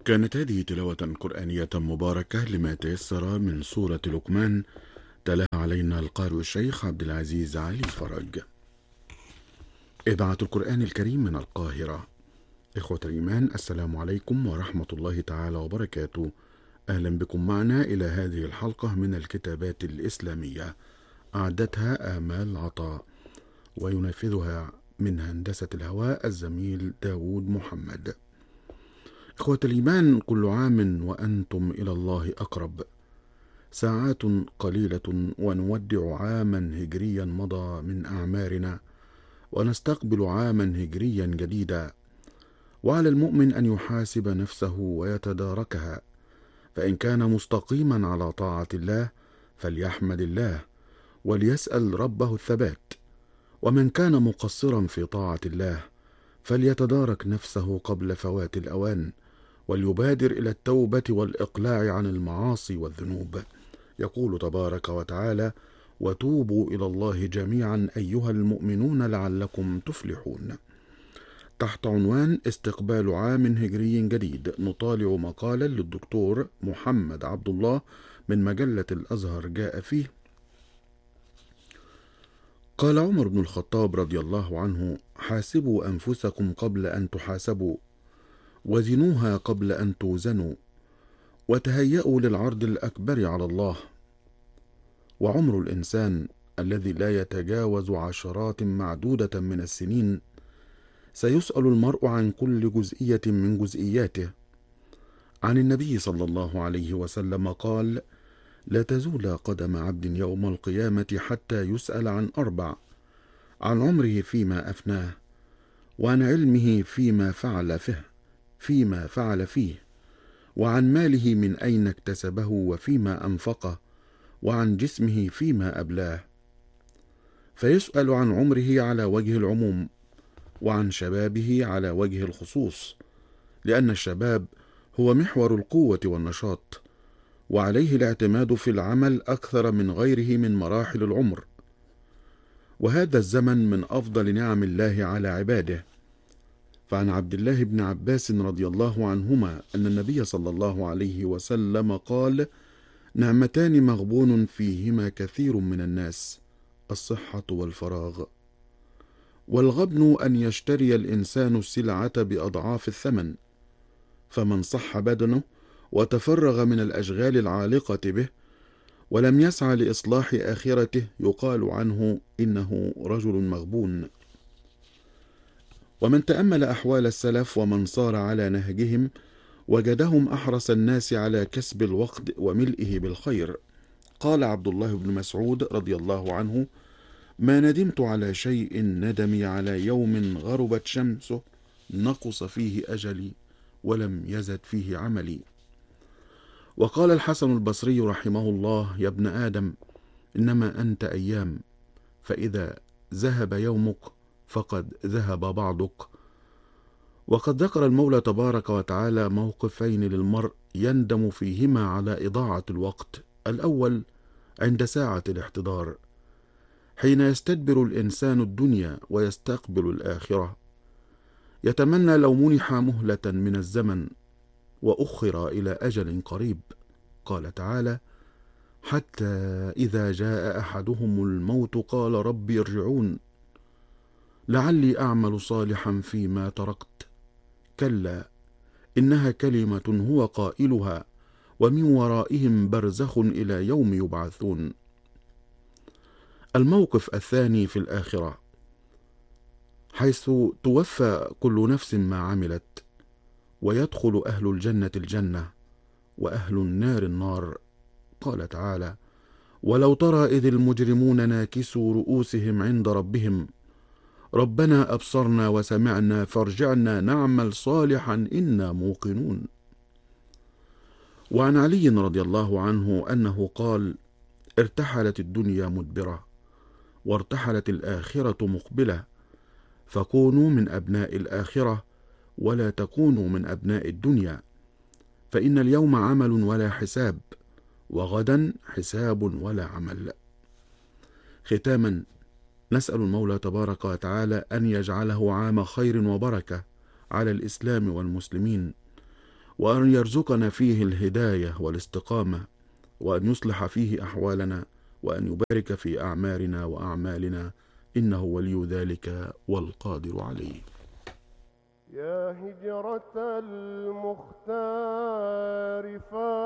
كانت هذه تلاوة قرآنية مباركة لما تيسر من سورة لقمان، تلاها علينا القارئ الشيخ عبد العزيز علي فرج. إذاعة القرآن الكريم من القاهرة. إخوة الإيمان، السلام عليكم ورحمة الله تعالى وبركاته. أهلا بكم معنا إلى هذه الحلقة من الكتابات الإسلامية، أعدتها آمال عطاء، وينفذها من هندسة الهواء الزميل داود محمد. إخوة الإيمان، كل عام وأنتم إلى الله أقرب. ساعات قليلة ونودع عاما هجريا مضى من أعمارنا، ونستقبل عاما هجريا جديدا. وعلى المؤمن أن يحاسب نفسه ويتداركها، فإن كان مستقيما على طاعة الله فليحمد الله وليسأل ربه الثبات، ومن كان مقصرا في طاعة الله فليتدارك نفسه قبل فوات الأوان، وليبادر إلى التوبة والإقلاع عن المعاصي والذنوب. يقول تبارك وتعالى: وتوبوا إلى الله جميعا أيها المؤمنون لعلكم تفلحون. تحت عنوان استقبال عام هجري جديد، نطالع مقالا للدكتور محمد عبد الله من مجلة الأزهر جاء فيه: قال عمر بن الخطاب رضي الله عنه: حاسبوا أنفسكم قبل أن تحاسبوا، وزنوها قبل أن توزنوا، وتهيئوا للعرض الأكبر على الله. وعمر الإنسان الذي لا يتجاوز عشرات معدودة من السنين، سيسأل المرء عن كل جزئية من جزئياته. عن النبي صلى الله عليه وسلم قال: لا تزول قدم عبد يوم القيامة حتى يسأل عن أربع: عن عمره فيما أفناه، وعن علمه فيما فعل فيه، وعن ماله من أين اكتسبه وفيما أنفقه، وعن جسمه فيما أبلاه. فيسأل عن عمره على وجه العموم، وعن شبابه على وجه الخصوص، لأن الشباب هو محور القوة والنشاط، وعليه الاعتماد في العمل أكثر من غيره من مراحل العمر. وهذا الزمن من أفضل نعم الله على عباده. فعن عبد الله بن عباس رضي الله عنهما أن النبي صلى الله عليه وسلم قال: نعمتان مغبون فيهما كثير من الناس: الصحة والفراغ. والغبن أن يشتري الإنسان السلعة بأضعاف الثمن، فمن صح بدنه وتفرغ من الأشغال العالقة به ولم يسعى لإصلاح آخرته يقال عنه إنه رجل مغبون. ومن تأمل أحوال السلف ومن صار على نهجهم وجدهم أحرص الناس على كسب الوقت وملئه بالخير. قال عبد الله بن مسعود رضي الله عنه: ما ندمت على شيء ندمي على يوم غربت شمسه نقص فيه أجلي ولم يزد فيه عملي. وقال الحسن البصري رحمه الله: يا ابن آدم، إنما أنت أيام، فإذا ذهب يومك فقد ذهب بعضك. وقد ذكر المولى تبارك وتعالى موقفين للمرء يندم فيهما على إضاعة الوقت. الأول عند ساعة الاحتضار، حين يستدبر الإنسان الدنيا ويستقبل الآخرة، يتمنى لو منح مهلة من الزمن وأخر إلى أجل قريب. قال تعالى: حتى إذا جاء أحدهم الموت قال رب ارجعون لعلي أعمل صالحا فيما تركت، كلا إنها كلمة هو قائلها ومن ورائهم برزخ إلى يوم يبعثون. الموقف الثاني في الآخرة، حيث توفى كل نفس ما عملت، ويدخل أهل الجنة الجنة وأهل النار النار. قال تعالى: ولو ترى إذ المجرمون ناكسوا رؤوسهم عند ربهم ربنا أبصرنا وسمعنا فارجعنا نعمل صالحا إنا موقنون. وعن علي رضي الله عنه أنه قال: ارتحلت الدنيا مدبرة وارتحلت الآخرة مقبلة، فكونوا من أبناء الآخرة ولا تكونوا من أبناء الدنيا، فإن اليوم عمل ولا حساب، وغدا حساب ولا عمل. ختاما، نسأل المولى تبارك وتعالى أن يجعله عام خير وبركة على الإسلام والمسلمين، وأن يرزقنا فيه الهداية والاستقامة، وأن يصلح فيه أحوالنا، وأن يبارك في أعمارنا وأعمالنا، إنه ولي ذلك والقادر عليه. يا هجرة المختار